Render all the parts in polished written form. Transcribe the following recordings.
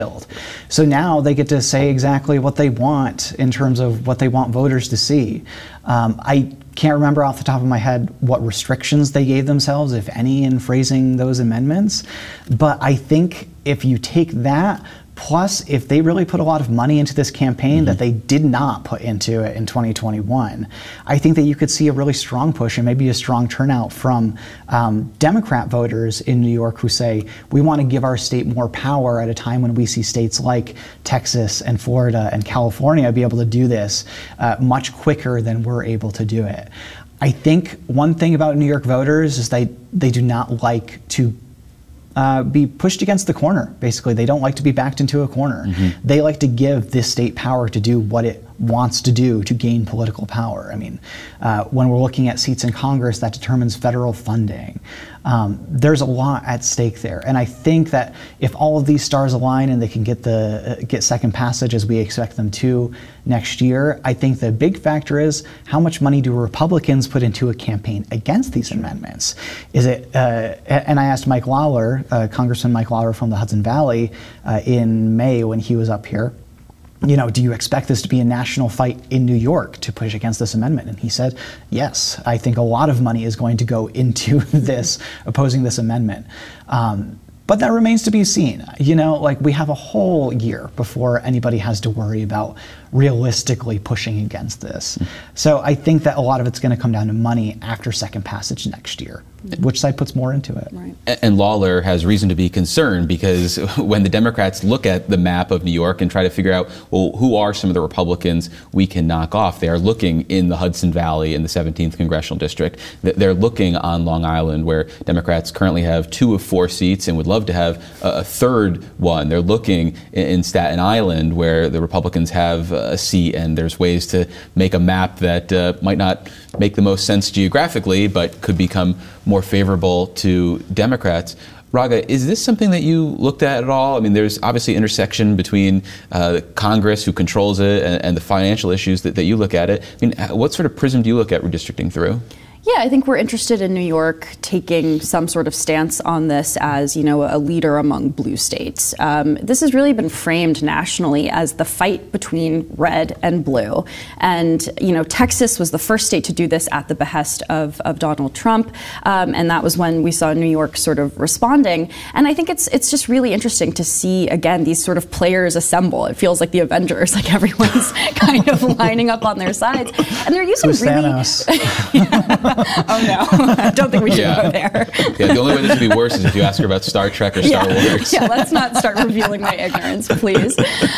So now they get to say exactly what they want in terms of what they want voters to see. I can't remember off the top of my head what restrictions they gave themselves, if any, in phrasing those amendments. But I think if you take that, plus if they really put a lot of money into this campaign that they did not put into it in 2021, I think that you could see a really strong push and maybe a strong turnout from Democrat voters in New York who say, we want to give our state more power at a time when we see states like Texas and Florida and California be able to do this much quicker than we're able to do it. I think one thing about New York voters is they do not like to be pushed against the corner. Basically, they don't like to be backed into a corner. They like to give this state power to do what it wants to do to gain political power. I mean, when we're looking at seats in Congress, that determines federal funding. There's a lot at stake there, and I think that if all of these stars align and they can get second passage as we expect them to next year, I think the big factor is how much money do Republicans put into a campaign against these amendments? Is it? And I asked Mike Lawler, Congressman Mike Lawler from the Hudson Valley, in May when he was up here, you know, do you expect this to be a national fight in New York to push against this amendment? And he said, yes, I think a lot of money is going to go into this, opposing this amendment. But that remains to be seen. You know, like, we have a whole year before anybody has to worry about realistically pushing against this. So I think that a lot of it's going to come down to money after second passage next year. Which side puts more into it? Right. And Lawler has reason to be concerned, because when the Democrats look at the map of New York and try to figure out, well, who are some of the Republicans we can knock off, they are looking in the Hudson Valley in the 17th Congressional District. They're looking on Long Island, where Democrats currently have 2 of 4 seats and would love to have a third one. They're looking in Staten Island, where the Republicans have a seat, and there's ways to make a map that might not make the most sense geographically, but could become more favorable to Democrats. Raga, is this something that you looked at all? I mean, there's obviously intersection between Congress, who controls it, and the financial issues that you look at it. I mean, what sort of prism do you look at redistricting through? Yeah, I think we're interested in New York taking some sort of stance on this as, you know, a leader among blue states. This has really been framed nationally as the fight between red and blue. And, you know, Texas was the first state to do this at the behest of Donald Trump. And that was when we saw New York sort of responding. And I think it's just really interesting to see, again, these sort of players assemble. It feels like the Avengers, like everyone's kind of lining up on their sides. And they're using Thanos. Oh no, I don't think we should go there. Yeah, the only way this would be worse is if you ask her about Star Trek or Star Wars. Yeah, let's not start revealing my ignorance, please.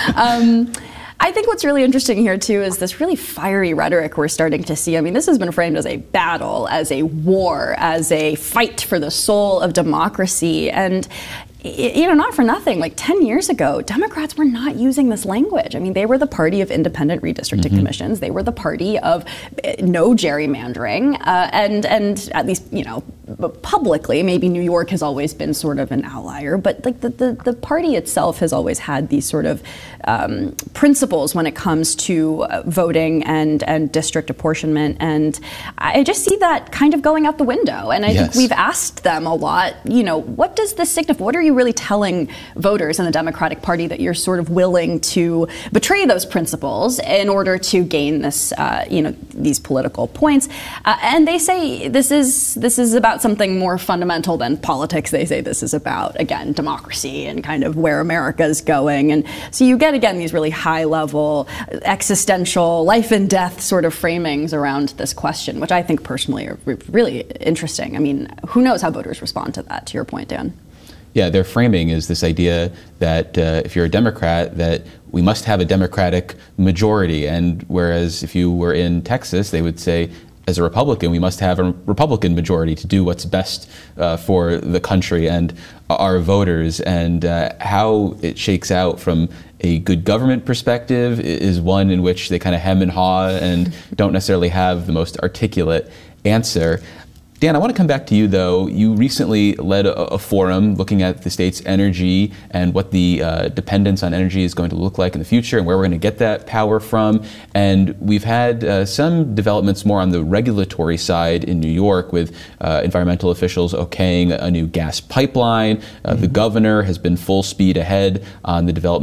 I think what's really interesting here, too, is this really fiery rhetoric we're starting to see. I mean, this has been framed as a battle, as a war, as a fight for the soul of democracy. And you know, not for nothing, like 10 years ago, Democrats were not using this language. I mean, they were the party of independent redistricting commissions. They were the party of no gerrymandering. And at least, you know, publicly, maybe New York has always been sort of an outlier, but like the party itself has always had these sort of principles when it comes to voting and district apportionment. And I just see that kind of going out the window. And I think we've asked them a lot, you know, what does this signify? What are you really telling voters in the Democratic Party that you're sort of willing to betray those principles in order to gain this, you know, these political points? And they say this is about something more fundamental than politics. They say this is about, again, democracy and kind of where America's going. And so you get, again, these really high-level, existential, life and death sort of framings around this question, which I think personally are really interesting. I mean, who knows how voters respond to that, to your point, Dan? Yeah, their framing is this idea that if you're a Democrat, that we must have a Democratic majority. And whereas if you were in Texas, they would say, as a Republican, we must have a Republican majority to do what's best for the country and our voters. And how it shakes out from a good government perspective is one in which they kind of hem and haw and don't necessarily have the most articulate answer. Dan, I want to come back to you, though. You recently led a forum looking at the state's energy and what the dependence on energy is going to look like in the future and where we're going to get that power from. And we've had some developments more on the regulatory side in New York with environmental officials okaying a new gas pipeline. The governor has been full speed ahead on the development